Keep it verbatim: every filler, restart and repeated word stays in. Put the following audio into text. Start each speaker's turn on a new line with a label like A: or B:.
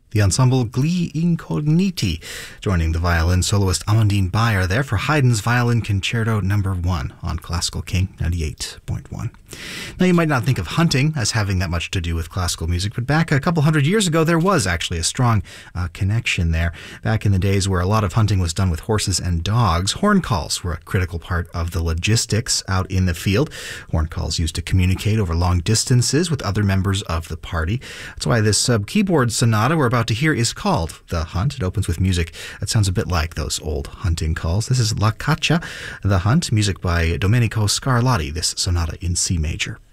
A: The ensemble Gli Incogniti, joining the violin soloist Amandine Bayer there for Haydn's Violin Concerto Number One on Classical King ninety-eight point one. Now, you might not think of hunting as having that much to do with classical music, but back a couple hundred years ago, there was actually a strong uh, connection there. Back in the days where a lot of hunting was done with horses and dogs, horn calls were a critical part of the logistics out in the field. Horn calls used to communicate over long distances with other members of the party. That's why this uh, keyboard sonata we're about to hear is called The Hunt. It opens with music that sounds a bit like those old hunting calls. This is La Caccia, The Hunt, music by Domenico Scarlatti, this sonata in C major.